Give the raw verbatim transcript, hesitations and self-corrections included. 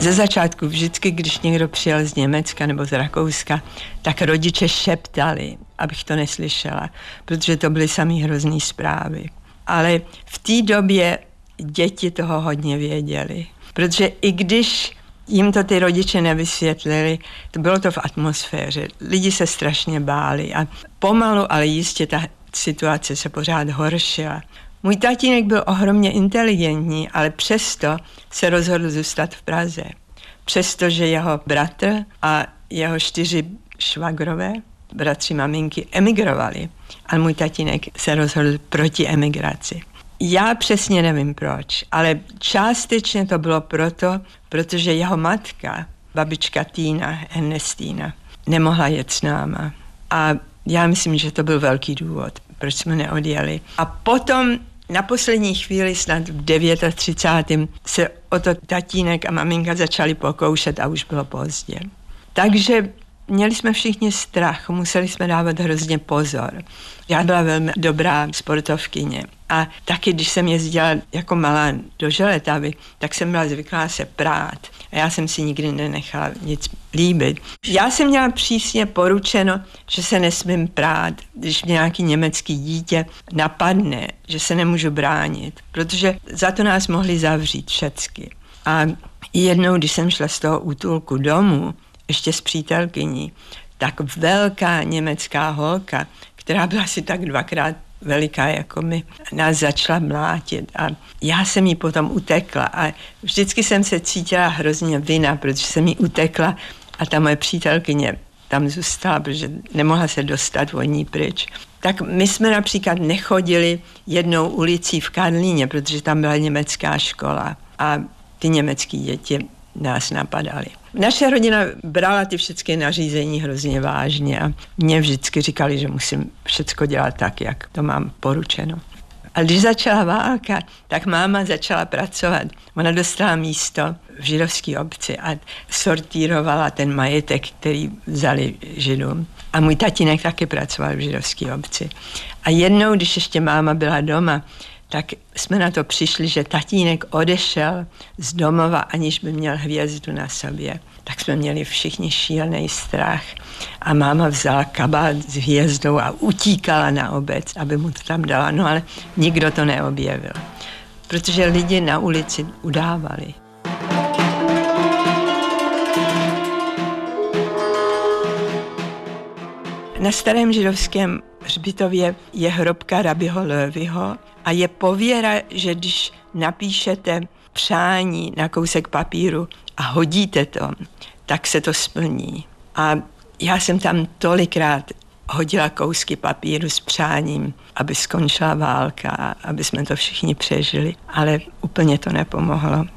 Ze začátku vždycky, když někdo přijel z Německa nebo z Rakouska, tak rodiče šeptali, abych to neslyšela, protože to byly samý hrozný zprávy. Ale v té době děti toho hodně věděli, protože i když jim to ty rodiče nevysvětlili, to bylo to v atmosféře. Lidi se strašně báli a pomalu, ale jistě ta situace se pořád horšila. Můj tatínek byl ohromně inteligentní, ale přesto se rozhodl zůstat v Praze. Přestože jeho bratr a jeho čtyři švagrové, bratři maminky, emigrovali. Ale můj tatínek se rozhodl proti emigraci. Já přesně nevím proč, ale částečně to bylo proto, protože jeho matka, babička Týna, Ernestína, nemohla jet s náma. A já myslím, že to byl velký důvod, proč jsme neodjeli. A potom na poslední chvíli, snad v třicátém devátém se o to tatínek a maminka začali pokoušet a už bylo pozdě. Takže měli jsme všichni strach, museli jsme dávat hrozně pozor. Já byla velmi dobrá sportovkyně a taky, když jsem jezdila jako malá do Želetavy, tak jsem byla zvyklá se prát a já jsem si nikdy nenechala nic líbit. Já jsem měla přísně poručeno, že se nesmím prát, když mě nějaký německý dítě napadne, že se nemůžu bránit, protože za to nás mohli zavřít všecky. A jednou, když jsem šla z toho útulku domů, ještě s přítelkyní, tak velká německá holka, která byla asi tak dvakrát veliká jako my, nás začala mlátit a já jsem jí potom utekla a vždycky jsem se cítila hrozně vina, protože jsem jí utekla a ta moje přítelkyně tam zůstala, protože nemohla se dostat od ní pryč. Tak my jsme například nechodili jednou ulicí v Karlíně, protože tam byla německá škola a ty německé děti nás napadaly. Naše rodina brala ty všechny nařízení hrozně vážně a mě vždycky říkali, že musím všecko dělat tak, jak to mám poručeno. A když začala válka, tak máma začala pracovat. Ona dostala místo v židovské obci a sortírovala ten majetek, který vzali židům. A můj tatínek taky pracoval v židovské obci. A jednou, když ještě máma byla doma, tak jsme na to přišli, že tatínek odešel z domova, aniž by měl hvězdu na sobě. Tak jsme měli všichni šílený strach a máma vzala kabát s hvězdou a utíkala na obec, aby mu to tam dala. No ale nikdo to neobjevil, protože lidi na ulici udávali. Na starém židovském hřbitově je hrobka Rabiho Leviho a je pověra, že když napíšete přání na kousek papíru a hodíte to, tak se to splní. A já jsem tam tolikrát hodila kousky papíru s přáním, aby skončila válka, aby jsme to všichni přežili, ale úplně to nepomohlo.